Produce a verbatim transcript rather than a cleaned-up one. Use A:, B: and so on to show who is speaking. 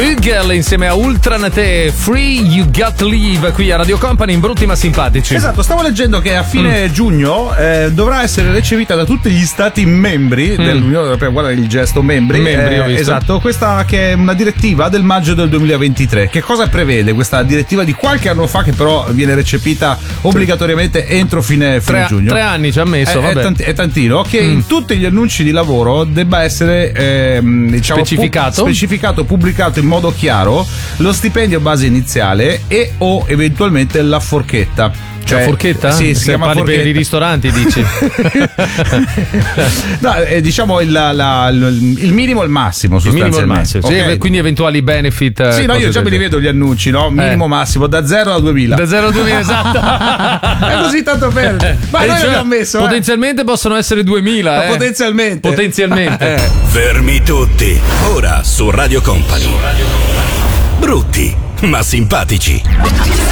A: Hugel insieme a Ultranate, Free You Got to Leave, qui a Radio Company in Brutti ma Simpatici.
B: Esatto, stavo leggendo che a fine mm. giugno eh, dovrà essere recepita da tutti gli stati membri mm. dell'Unione Europea, guarda il gesto membri,
A: membri
B: eh, esatto, questa che è una direttiva del maggio del duemilaventitré. Che cosa prevede questa direttiva di qualche anno fa, che però viene recepita obbligatoriamente entro fine, fine
A: tre,
B: giugno?
A: Tre anni ci ha messo,
B: è,
A: vabbè.
B: È, tanti, è tantino, che mm. in tutti gli annunci di lavoro debba essere eh, diciamo,
A: specificato.
B: Pu- specificato, pubblicato in modo chiaro lo stipendio base iniziale e o eventualmente la forchetta.
A: Cioè, la forchetta?
B: Sì, si
A: Se
B: chiama
A: parli
B: forchetta.
A: Per i ristoranti, dici?
B: No, eh, diciamo il, la, la, il minimo e il massimo,
A: il minimo e il massimo,
B: okay.
A: Sì, quindi eventuali benefit.
B: Sì, no, io già me li vedo gli annunci, no? Minimo, eh. massimo, da zero a duemila.
A: Da zero a duemila, esatto.
B: È così tanto per. Ma
A: eh,
B: noi
A: cioè,
B: abbiamo messo.
A: Potenzialmente eh. possono essere duemila. Eh.
B: Potenzialmente.
A: Potenzialmente.
B: Eh.
C: Fermi tutti. Ora su Radio Company. Brutti ma simpatici.